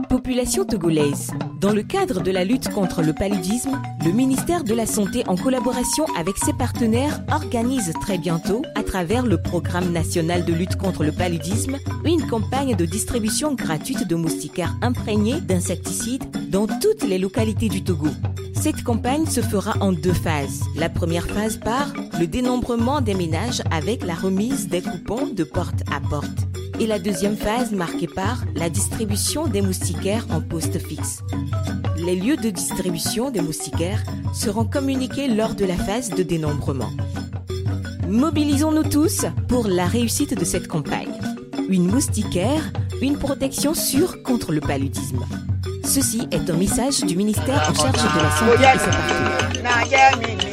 Population togolaise. Dans le cadre de la lutte contre le paludisme, le ministère de la Santé, en collaboration avec ses partenaires, organise très bientôt, à travers le Programme national de lutte contre le paludisme, une campagne de distribution gratuite de moustiquaires imprégnés d'insecticides dans toutes les localités du Togo. Cette campagne se fera en 2 phases. La première phase par le dénombrement des ménages avec la remise des coupons de porte à porte. Et la deuxième phase marquée par la distribution des moustiquaires en poste fixe. Les lieux de distribution des moustiquaires seront communiqués lors de la phase de dénombrement. Mobilisons-nous tous pour la réussite de cette campagne. Une moustiquaire, une protection sûre contre le paludisme. Ceci est un message du ministère en charge de la Santé et ses partenaires.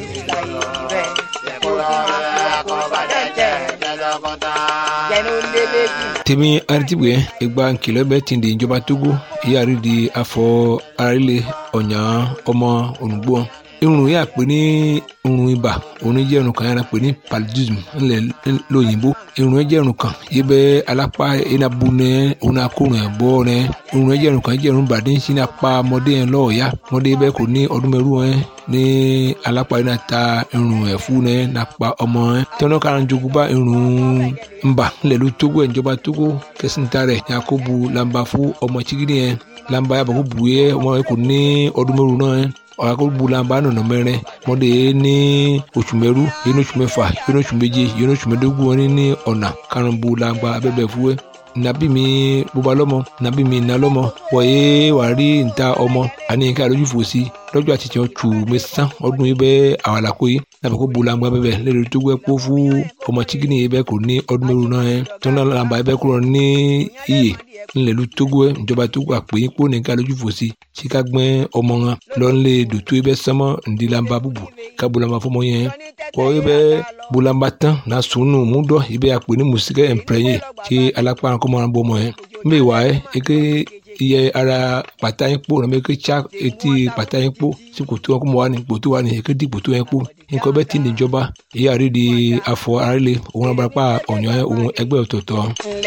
Temi artibwe egba nkile be tindi njoba Togo yari di afọ arile onya ọmọ onugbo irun ya pè ní irun ibà òun jẹ́ irun kan yàrá pè ní paludism ńlẹ̀ lóyìnbó irun jẹ́ irun kan yíbẹ̀ alápá enabu nẹ òun akórun ẹ̀ bọ́ nẹ irun jẹ́ irun kan jẹ́ irun bàdé ń sin apá ọmọdé yẹn lọ́ọ̀ọ́yá ọmọdé bẹ́ẹ̀ kò ní ọdún mẹ́rù ẹ̀ ní alápá yẹn ta irun ẹ̀ fún ẹ̀ nàpa ọmọ ẹ̀ tọ́nà kan jogun bá irun ńbà ńlẹ̀ ló Togo ẹ̀ ìjọba Togo kẹsìntà rẹ̀ yakubu lamba fún ọmọ chigidi yẹn lamba yàbọ̀ kó bu yẹ ọmọ yẹn kò ní ọdún mẹ́rù náà ẹ̀ ọ̀rọ̀ bulamba nọ̀nà mẹ́rin mọ́dé ní oṣù mẹ́rú yẹn oṣù mẹ́fà yẹn oṣù méje yẹn oṣù mẹ́dógún wọn ní ọ̀nà karùn-ún bulamba abẹ́bẹ̀ fúwẹ́ nàbí mi bóba lọ́mọ nàbí mi nà lọ́mọ wọ̀nyé wàá rí níta ọmọ àní ká lójú fò sí lọ́jọ́ àti tiẹ̀ tù mí sán ọdún yìí bẹ́ẹ̀ àwàlàkó yìí nàbẹ̀ kó bulamba bẹ́ẹ̀ lẹ́nu tó gbẹ́ kó fún ọmọ chikini yìí bẹ́ẹ̀ kò ní ọdún mẹ́rù náà yẹn tọ́nà làǹbà yìí bẹ́ẹ̀ kúrò ní iyè ńlẹ̀lú Togo ẹ̀ ìjọba Togo àpè yín kó nìkan lójú fò sí tí ká gbẹ́ ọmọ wọn lọ́nlẹ̀ dòtó yìí bẹ́ẹ̀ sánmọ́ ńdílamba búbu ká bulamba fọmọ yẹn kọ́ yìí bẹ́ẹ̀ bulamba tán náà sùnù múdọ̀ yìí bẹ́ẹ̀ àpè ní mùsíkẹ́ ẹ̀ǹpẹ̀rẹ̀yẹ tí alápá kọ́mọ́ràn bọ́ ọmọ yẹn mbẹ́ wà ẹ́ eke iye ara pàtà yín kpó nàbẹ́ eke tsa etí pàtà yín kpó tí kòtò wọn kó mọ wà ní kòtò wà ní eke di kòtò yẹn kpó nǹkan bẹ́ẹ̀ ti níjọba èyí àrí di afọ arílẹ̀ òun abarapá ọ̀nyọ́ òun ẹgbẹ́ ọ̀tọ̀ọ̀tọ̀.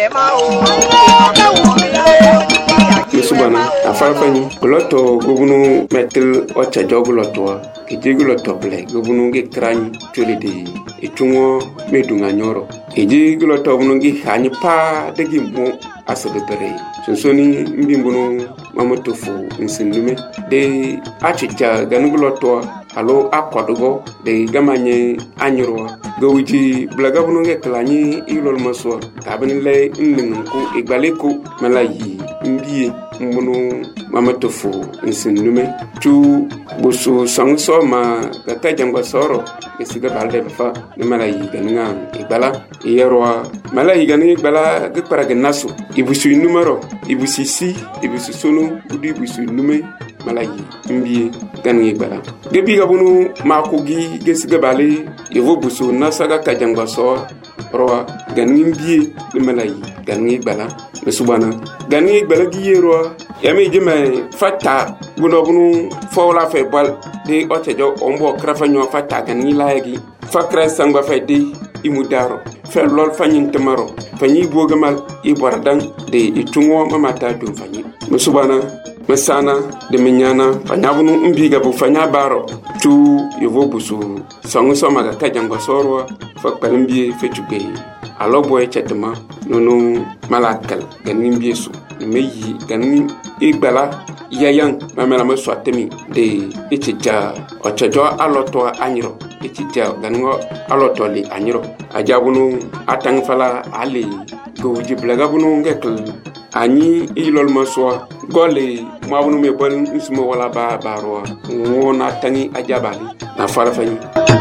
Misubana afarafani goloto gobunu metel ocha jogoloto keje goloto ble gobunu ge krani tolede etungo medunga nyoro keje goloto bunu ge hani pa degi mo asebere sonsoni mbimbuno mamotofu nsindume de achicha ganugoloto alo akwadogo de gamanye anyoro gowiji blagabunu ge klani ilol maso tabinle nningu igbaleko malayi mbie mbunu mamotofu nsindume tu busu sangso ma kaka jangwa soro esiga balde fa ne malayi ganinga igbala yerwa malayi ganinga igbala ge paraga naso ibusu numero ibusu si ibusu sunu udi ibusu nume malayi mbie ganinga igbala gebi gabunu makogi gesiga bale evo busu nasaga kajangwa so roa ganinga mbie ne malayi ganinga igbala mesubana ganinga igbala giyerwa yami jeme fata bunu fawla fe bal de otejo ombo krafanyo fata ganinga layagi fakra sangba fe de imudaro fe lol fanyin tamaro fanyi bogamal ibardang de itungo mamata dum fanyi musubana mesana de minyana fanyabunu mbiga bu fanya baro tu yovo busu sangu soma ga kajangwa sorwa fakpalimbi fetuge alobo echetema nono malakal ganin biesu meyi ganin igbala yayan mamela maswatemi de echeja ochejo aloto anyiro echeja ganin aloto li anyiro ajabunu atang fala ali goji blagabunu ngekl ani ilol maswa gole mabunu me bol ismo wala ba baro wona tangi ajabali na fara fanyi